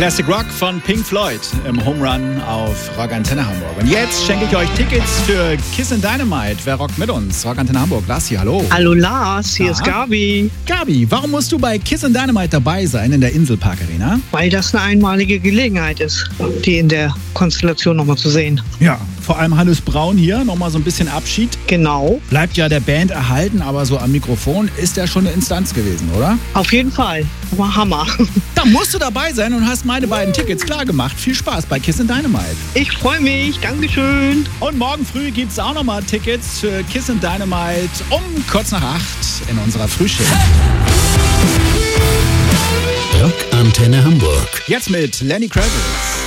Classic Rock von Pink Floyd im Home Run auf Rock Antenne Hamburg. Und jetzt schenke ich euch Tickets für Kiss and Dynamite. Wer rockt mit uns? Rock Antenne Hamburg. Lars hier, hallo. Hallo Lars, hier ist Gabi. Gabi, warum musst du bei Kiss and Dynamite dabei sein in der Inselpark Arena? Weil das eine einmalige Gelegenheit ist, die in der Konstellation nochmal zu sehen. Ja, vor allem Hannes Braun hier, nochmal so ein bisschen Abschied. Genau. Bleibt ja der Band erhalten, aber so am Mikrofon ist er schon eine Instanz gewesen, oder? Auf jeden Fall. Aber Hammer. Da musst du dabei sein und hast meine beiden Tickets klar gemacht. Viel Spaß bei Kiss and Dynamite. Ich freue mich. Dankeschön. Und morgen früh gibt es auch nochmal Tickets für Kiss and Dynamite um kurz nach 8 in unserer Frühschicht. Rock Antenne Hamburg. Jetzt mit Lenny Kravitz.